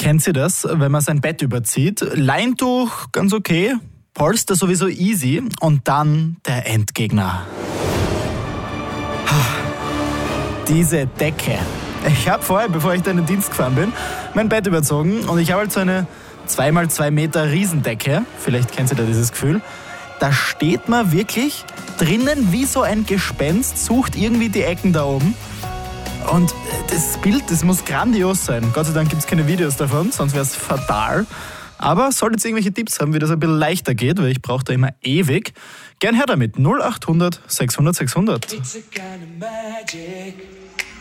Kennt ihr das, wenn man sein Bett überzieht? Leintuch ganz okay, Polster sowieso easy und dann der Endgegner. Diese Decke. Ich habe vorher, bevor ich da in den Dienst gefahren bin, mein Bett überzogen und ich habe halt so eine 2x2 Meter Riesendecke. Vielleicht kennt ihr da dieses Gefühl. Da steht man wirklich drinnen wie so ein Gespenst, sucht irgendwie die Ecken da oben. Und das Bild, das muss grandios sein. Gott sei Dank gibt es keine Videos davon, sonst wäre es fatal. Aber solltet ihr irgendwelche Tipps haben, wie das ein bisschen leichter geht, weil ich brauche da immer ewig, gern her damit. 0800 600 600.